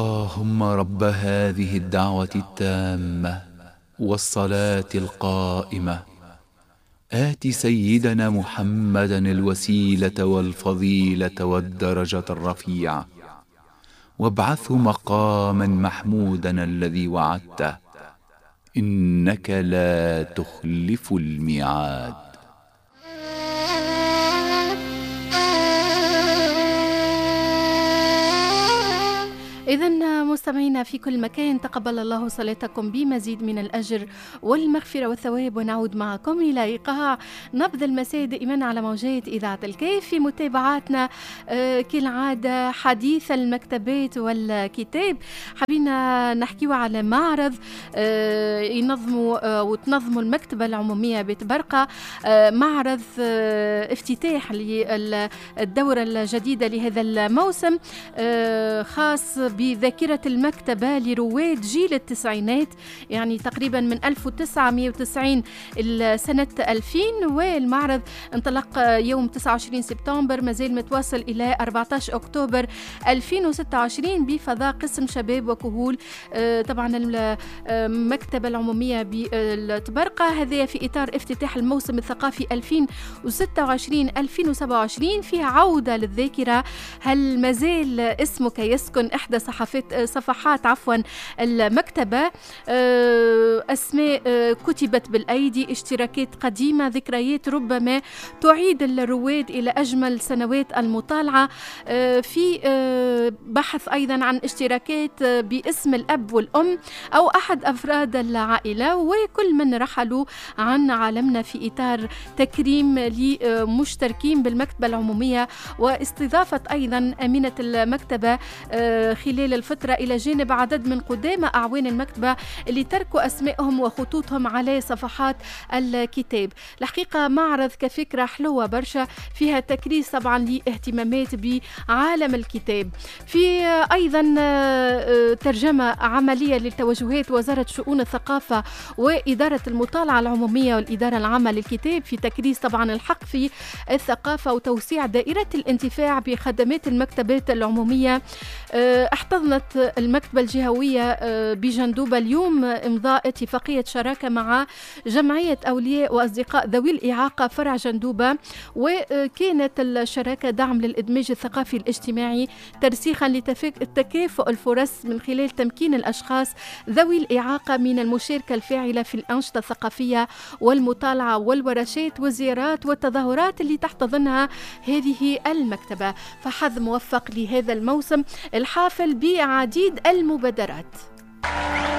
اللهم رب هذه الدعوة التامة والصلاة القائمة، آت سيدنا محمدا الوسيلة والفضيلة والدرجة الرفيعة، وابعثه مقاما محمودا الذي وعدته، إنك لا تخلف الميعاد. إذن مستمعينا في كل مكان، تقبل الله صلاتكم بمزيد من الأجر والمغفرة والثواب، ونعود معكم إلى إيقاع نبض المساء دائما على موجات إذاعة الكيف في متابعاتنا كالعادة حديث المكتبات والكتاب. حبينا نحكيو على معرض ينظموا وتنظموا المكتبة العمومية بتبرقة، معرض افتتاح للدورة الجديدة لهذا الموسم، خاص بذاكرة المكتبة لرواد جيل التسعينات، يعني تقريبا من 1990 إلى سنة 2000. والمعرض انطلق يوم 29 سبتمبر، مازال متواصل إلى 14 أكتوبر 2026 بفضاء قسم شباب وكهول. طبعا المكتبة العمومية بالتبرقة هذه في إطار افتتاح الموسم الثقافي 2026-2027، فيها عودة للذاكرة. هل مازال اسمك يسكن إحدى صفحات المكتبة، أسماء كتبت بالأيدي، اشتراكات قديمة، ذكريات ربما تعيد الرواد إلى أجمل سنوات المطالعة، في بحث أيضا عن اشتراكات باسم الأب والأم أو أحد أفراد العائلة، وكل من رحلوا عن عالمنا في إطار تكريم لمشتركين بالمكتبة العمومية، واستضافة أيضا أمينة المكتبة خلال الفترة إلى جانب عدد من قدامى أعوان المكتبة اللي تركوا أسمائهم وخطوطهم على صفحات الكتاب. الحقيقة معرض كفكرة حلوة برشا، فيها تكريس طبعا لاهتمامات بعالم الكتاب، في أيضا ترجمة عملية للتوجهات وزارة شؤون الثقافة وإدارة المطالعة العمومية والإدارة العامة للكتاب، في تكريس طبعا الحق في الثقافة وتوسيع دائرة الانتفاع بخدمات المكتبات العمومية. احتضنت المكتبة الجهوية بجندوبة اليوم إمضاء اتفاقية شراكة مع جمعية أولياء وأصدقاء ذوي الإعاقة فرع جندوبة، وكانت الشراكة دعم للإدماج الثقافي الاجتماعي، ترسيخا لتكافؤ الفرص من خلال تمكين الأشخاص ذوي الإعاقة من المشاركة الفاعلة في الأنشطة الثقافية والمطالعة والورشات والزيارات والتظاهرات اللي تحتضنها هذه المكتبة. فحظ موفق لهذا الموسم الحافل بعديد المبادرات.